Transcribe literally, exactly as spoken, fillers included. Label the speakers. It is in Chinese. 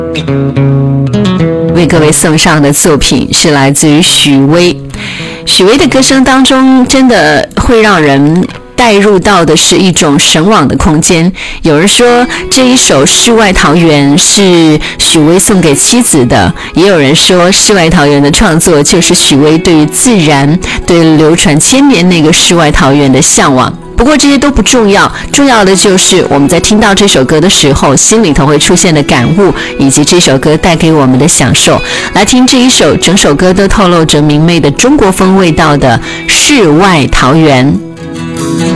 Speaker 1: 为各位送上的作品是来自于许巍。许巍的歌声当中真的会让人带入到的是一种神往的空间。有人说这一首《世外桃源》是许巍送给妻子的，也有人说《世外桃源》的创作就是许巍对于自然、对流传千年那个世外桃源的向往。不过这些都不重要，重要的就是我们在听到这首歌的时候心里头会出现的感悟，以及这首歌带给我们的享受。来听这一首整首歌都透露着明媚的中国风味道的《世外桃源》。